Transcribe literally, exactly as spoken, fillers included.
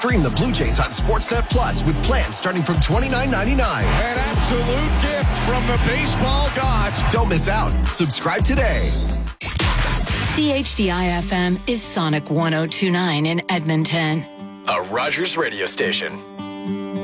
Stream the Blue Jays on Sportsnet Plus with plans starting from twenty-nine ninety-nine. An absolute gift from the baseball gods. Don't miss out. Subscribe today. C H D I F M is Sonic one oh two point nine in Edmonton. A Rogers radio station.